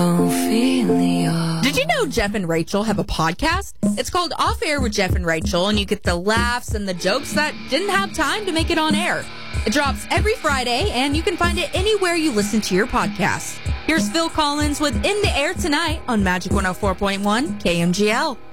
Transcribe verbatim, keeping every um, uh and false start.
Ophelia. Did you know Jeff and Rachel have a podcast? It's called Off Air with Jeff and Rachel, and you get the laughs and the jokes that didn't have time to make it on air. It drops every Friday, and you can find it anywhere you listen to your podcasts. Here's Phil Collins with In the Air Tonight on Magic one oh four point one K M G L.